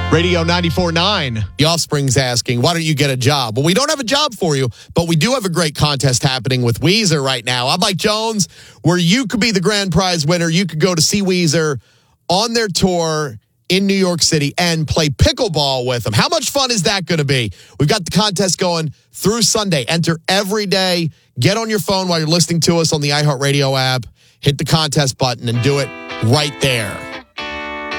Radio 94.9. The Offspring's asking, why don't you get a job? Well, we don't have a job for you, but we do have a great contest happening with Weezer right now. I'm Mike Jones, where you could be the grand prize winner. You could go to see Weezer on their tour in New York City and play pickleball with them. How much fun is that going to be? We've got the contest going through Sunday. Enter every day. Get on your phone while you're listening to us on the iHeartRadio app. Hit the contest button and do it right there.